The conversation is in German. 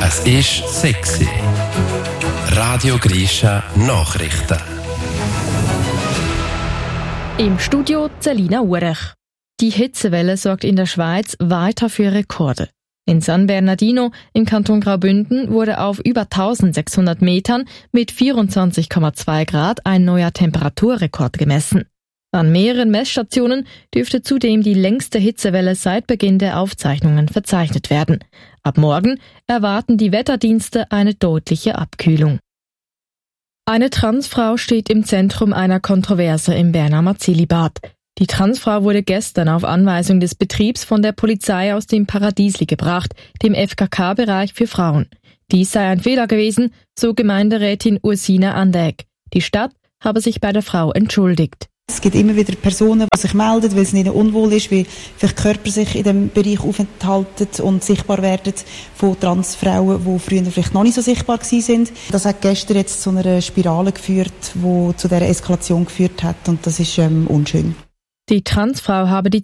Es ist sexy. Radio Grisha Nachrichten. Im Studio Celina Urech. Die Hitzewelle sorgt in der Schweiz weiter für Rekorde. In San Bernardino im Kanton Graubünden wurde auf über 1600 Metern mit 24,2 Grad ein neuer Temperaturrekord gemessen. An mehreren Messstationen dürfte zudem die längste Hitzewelle seit Beginn der Aufzeichnungen verzeichnet werden. Ab morgen erwarten die Wetterdienste eine deutliche Abkühlung. Eine Transfrau steht im Zentrum einer Kontroverse im Berner Marzilibad. Die Transfrau wurde gestern auf Anweisung des Betriebs von der Polizei aus dem Paradiesli gebracht, dem FKK-Bereich für Frauen. Dies sei ein Fehler gewesen, so Gemeinderätin Ursina Andeg. Die Stadt habe sich bei der Frau entschuldigt. Es gibt immer wieder Personen, die sich melden, weil es ihnen unwohl ist, weil vielleicht Körper sich in dem Bereich aufenthalten und sichtbar werden von Transfrauen, die früher vielleicht noch nicht so sichtbar gewesen sind. Das hat gestern jetzt zu einer Spirale geführt, die zu dieser Eskalation geführt hat, und das ist unschön. Die Transfrau habe die